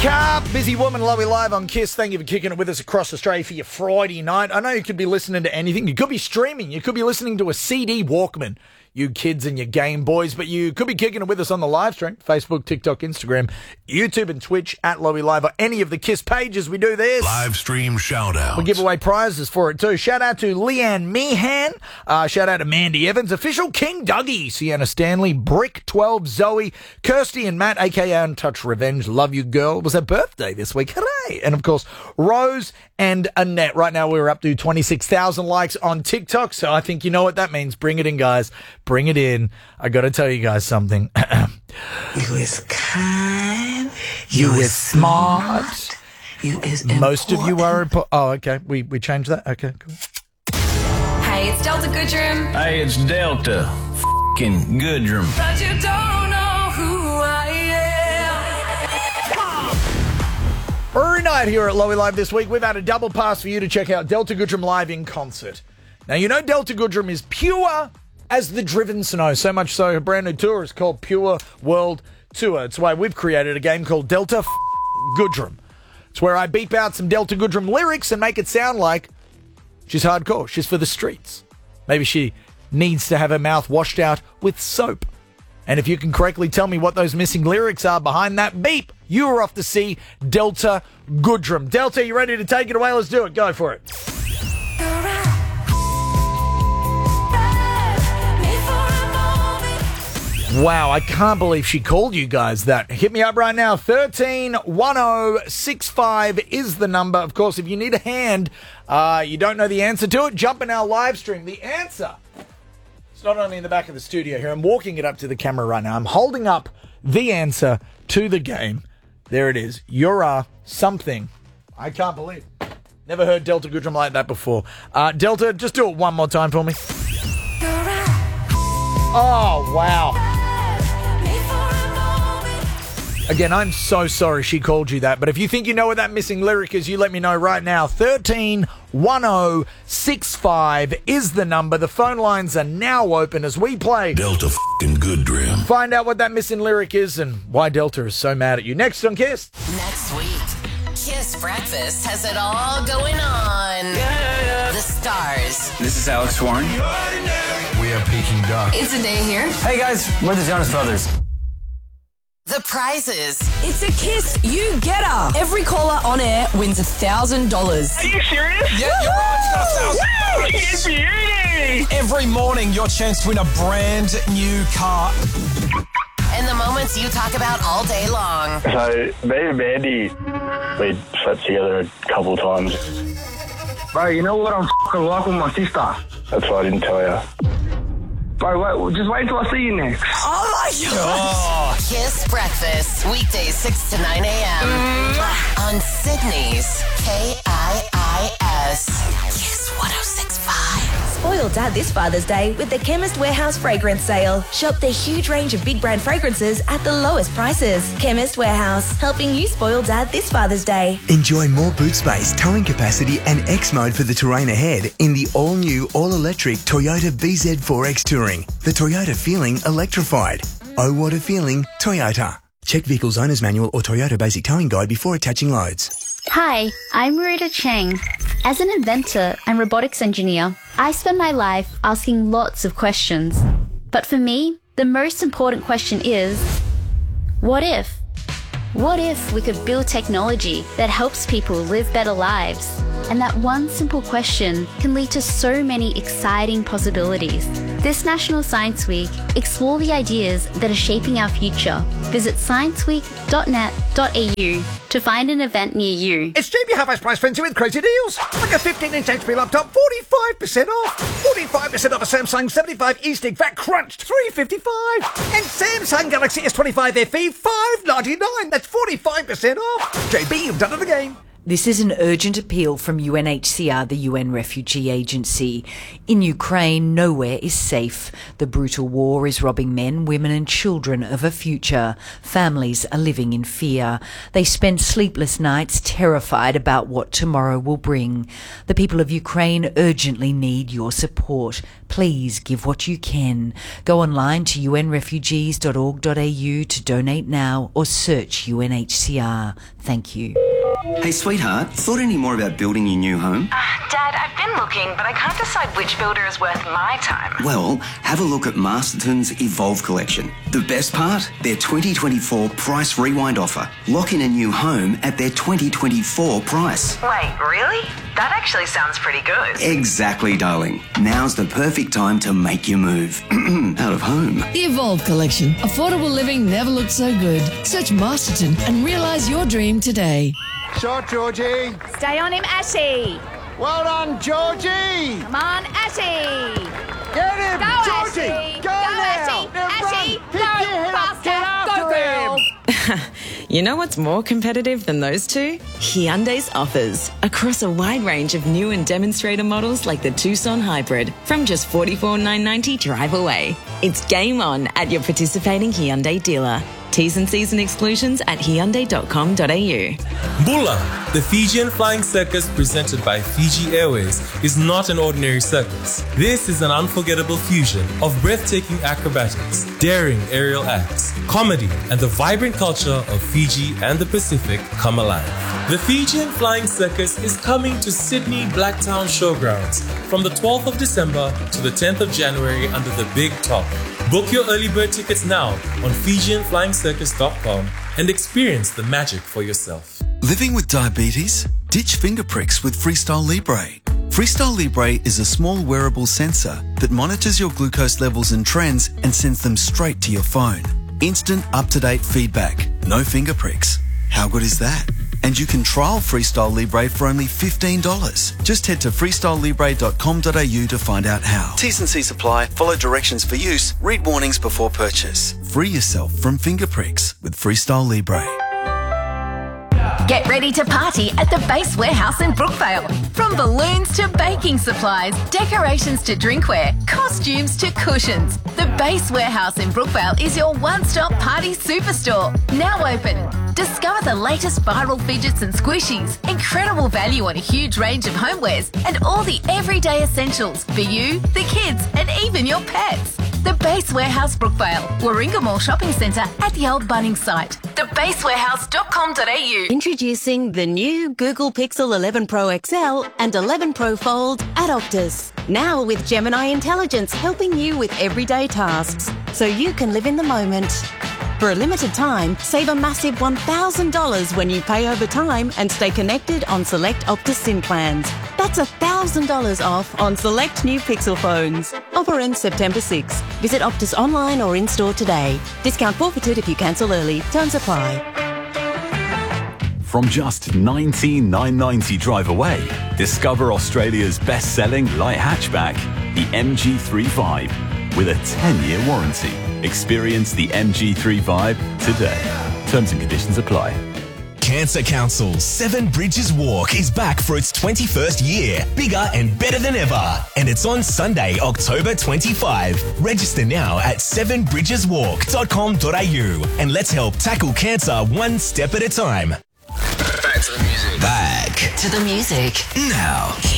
car, busy woman, Lowy Live on KISS. Thank you for kicking it with us across Australia for your Friday night. I know you could be listening to anything. You could be streaming. You could be listening to a CD Walkman, you kids and your Game Boys, but you could be kicking it with us on the live stream, Facebook, TikTok, Instagram, YouTube and Twitch at Lowy Live, or any of the KISS pages. We do this. Live stream shout-outs. We give away prizes for it too. Shout out to Leanne Meehan. Shout out to Mandy Evans, Official King Dougie, Sienna Stanley, Brick 12, Zoe, Kirsty and Matt, aka Untouched Revenge. Love you, girl. It was her birthday this week. Hooray! And of course, Rose and Annette. Right now we're up to 26,000 likes on TikTok, so I think you know what that means. Bring it in, guys. Bring it in. I got to tell you guys something. You is kind. You is smart. You is Most of you are... important. Oh, okay. We changed that? Okay, cool. Hey, it's Delta Goodrum. Hey, it's Delta f***ing Goodrum. But you don't know who I am. Every night here at Lowy Live this week, we've had a double pass for you to check out Delta Goodrum live in concert. Now, you know Delta Goodrum is pure as the driven snow, so much so her brand new tour is called Pure World Tour. It's why we've created a game called Delta Goodrum. It's where I beep out some Delta Goodrum lyrics and make it sound like she's hardcore, she's for the streets. Maybe she needs to have her mouth washed out with soap. And if you can correctly tell me what those missing lyrics are behind that beep, you are off to see Delta Goodrum. Delta, you ready to take it away? Let's do it. Go for it. Wow, I can't believe she called you guys that. Hit me up right now. 131065 is the number. Of course, if you need a hand, you don't know the answer to it, jump in our live stream. The answer, it's not only in the back of the studio here. I'm walking it up to the camera right now. I'm holding up the answer to the game. There it is. You're something. I can't believe. Never heard Delta Goodrum like that before. Delta, just do it one more time for me. Oh, wow. Again, I'm so sorry she called you that, but if you think you know what that missing lyric is, you let me know right now. 131065 is the number. The phone lines are now open as we play Delta f***ing Goodrum. Find out what that missing lyric is and why Delta is so mad at you. Next on KISS. Next week, KISS Breakfast has it all going on. The stars. This is Alex Warren. We are Peking Duck. It's a day here. Hey guys, we're the Jonas Brothers. The prizes. It's a KISS You Getter. Every caller on air wins $1,000. Are you serious? Yeah, you're right. You got Woo! It's beauty! Every morning, your chance to win a brand new car. And the moments you talk about all day long. So, me and Mandy, we slept together a couple times. Bro, you know what I'm f***ing like with my sister? That's why I didn't tell you. Bro, wait, just wait till I see you next. Oh my God. KISS Breakfast, weekdays 6 to 9 a.m. On Sydney's KIIS. KISS 106.5. Spoil Dad this Father's Day with the Chemist Warehouse Fragrance Sale. Shop the huge range of big brand fragrances at the lowest prices. Chemist Warehouse, helping you spoil Dad this Father's Day. Enjoy more boot space, towing capacity and X mode for the terrain ahead in the all-new, all-electric Toyota BZ4X Touring. The Toyota feeling electrified. Oh, what a feeling, Toyota. Check Vehicle's Owner's Manual or Toyota Basic Towing Guide before attaching loads. Hi, I'm Marita Chang. As an inventor and robotics engineer, I spend my life asking lots of questions. But for me, the most important question is, what if? What if we could build technology that helps people live better lives? And that one simple question can lead to so many exciting possibilities. This National Science Week, explore the ideas that are shaping our future. Visit scienceweek.net.au to find an event near you. It's JB Half-Price Price Frenzy with crazy deals. Like a 15-inch HP laptop, 45% off. 45% off a Samsung 75 E-Stick VAT crunched, $355. And Samsung Galaxy S25 FE, $599. That's 45% off. JB, you've done it again. This is an urgent appeal from UNHCR, the UN Refugee Agency. In Ukraine, nowhere is safe. The brutal war is robbing men, women and children of a future. Families are living in fear. They spend sleepless nights terrified about what tomorrow will bring. The people of Ukraine urgently need your support. Please give what you can. Go online to unrefugees.org.au to donate now or search UNHCR. Thank you. Hey, sweetheart, thought any more about building your new home? Dad, I've been looking, but I can't decide which builder is worth my time. Well, have a look at Masterton's Evolve collection. The best part? Their 2024 price rewind offer. Lock in a new home at their 2024 price. Wait, really? That actually sounds pretty good. Exactly, darling. Now's the perfect time to make your move. Out of home. The Evolve collection. Affordable living never looked so good. Search Masterton and realise your dream today. Shot, Georgie. Stay on him, Ashy. Well done, Georgie. Come on, Ashy. Get him, Go, Georgie. Ashy. Go now. Ashy. Pick your head up. Get after him. You know what's more competitive than those two? Hyundai's offers. Across a wide range of new and demonstrator models like the Tucson Hybrid from just $44,990 drive away. It's game on at your participating Hyundai dealer. T's and C's and exclusions at hyundai.com.au. Bula, the Fijian Flying Circus presented by Fiji Airways, is not an ordinary circus. This is an unforgettable fusion of breathtaking acrobatics, daring aerial acts, comedy, and the vibrant culture of Fiji and the Pacific come alive. The Fijian Flying Circus is coming to Sydney Blacktown Showgrounds from the 12th of December to the 10th of January under the Big Top. Book your early bird tickets now on FijianFlyingCircus.com and experience the magic for yourself. Living with diabetes? Ditch finger pricks with Freestyle Libre. Freestyle Libre is a small wearable sensor that monitors your glucose levels and trends and sends them straight to your phone. Instant, up-to-date feedback. No finger pricks. How good is that? And you can trial Freestyle Libre for only $15. Just head to freestylelibre.com.au to find out how. T's and C's apply. Follow directions for use. Read warnings before purchase. Free yourself from finger pricks with Freestyle Libre. Get ready to party at the Base Warehouse in Brookvale. From balloons to baking supplies, decorations to drinkware, costumes to cushions. The Base Warehouse in Brookvale is your one-stop party superstore. Now open. Discover the latest viral fidgets and squishies, incredible value on a huge range of homewares, and all the everyday essentials for you, the kids, and even your pets. The Base Warehouse Brookvale, Warringah Mall Shopping Centre at the old Bunnings site. thebasewarehouse.com.au. Introducing the new Google Pixel 11 Pro XL and 11 Pro Fold at Optus. Now with Gemini Intelligence helping you with everyday tasks, so you can live in the moment. For a limited time, save a massive $1,000 when you pay over time and stay connected on select Optus SIM plans. That's $1,000 off on select new Pixel phones. Offer ends September 6. Visit Optus online or in-store today. Discount forfeited if you cancel early. Terms apply. From just $19,990 drive away, discover Australia's best-selling light hatchback, the MG3 Vibe, with a 10-year warranty. Experience the MG3 Vibe today. Terms and conditions apply. Cancer Council 7 Bridges Walk is back for its 21st year, bigger and better than ever. And it's on Sunday, October 25. Register now at 7bridgeswalk.com.au and let's help tackle cancer one step at a time. Back to the music. Back to the music. now.